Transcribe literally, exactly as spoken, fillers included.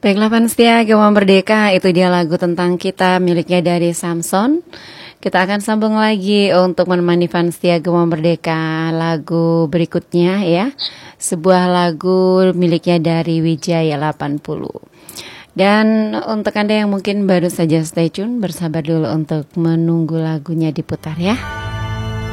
Baiklah fans setia Gema Merdeka, itu dia lagu tentang kita miliknya dari Samson. Kita akan sambung lagi untuk menemani fans setia Gema Merdeka lagu berikutnya ya. Sebuah lagu miliknya dari Wijaya delapan puluh. Dan untuk Anda yang mungkin baru saja stay tune, bersabar dulu untuk menunggu lagunya diputar ya.